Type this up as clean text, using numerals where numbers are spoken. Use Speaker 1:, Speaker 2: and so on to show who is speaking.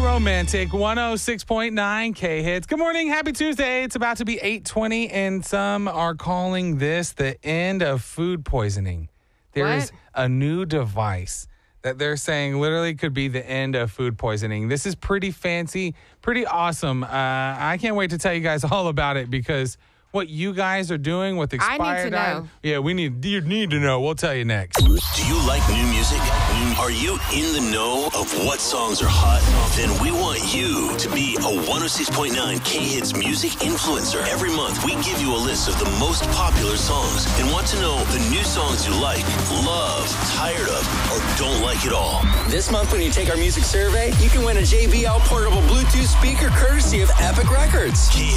Speaker 1: Romantic 106.9 K-Hits. Good morning. Happy Tuesday. It's about to be 8:20, and some are calling this the end of food poisoning. There is a new device that they're saying literally could be the end of food poisoning. This is pretty fancy, pretty awesome. I can't wait to tell you guys all about it because what you guys are doing with expired
Speaker 2: I need to know.
Speaker 1: Yeah, you need to know. We'll tell you next.
Speaker 3: Do you like new music? Are you in the know of what songs are hot? Then we want you to be a 106.9 K-Hits music influencer. Every month, we give you a list of the most popular songs and want to know the new songs you like, love, tired of, or don't like at all.
Speaker 4: This month, when you take our music survey, you can win a JBL portable Bluetooth speaker courtesy of Epic Records.
Speaker 3: K-Hits